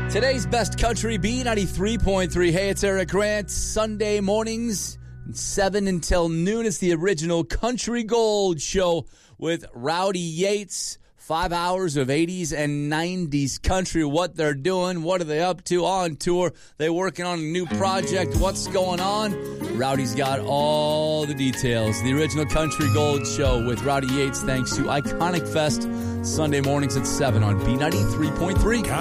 Today's best country, B93.3. Hey, it's Eric Grant. Sunday mornings, 7 until noon. It's the original Country Gold Show with Rowdy Yates. 5 hours of 80s and 90s country. What they're doing, what are they up to on tour? They working on a new project. What's going on? Rowdy's got all the details. The original Country Gold Show with Rowdy Yates, thanks to Iconic Fest, Sunday mornings at 7 on B93.3.